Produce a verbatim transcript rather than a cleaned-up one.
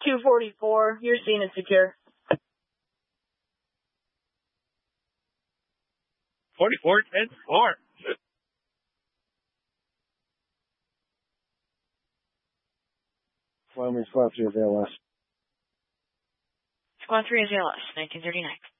two forty-four. You're seen and secure. forty-four, ten, four. Wyoming Squad three is A L S. Squad three is A L S, nineteen thirty-nine.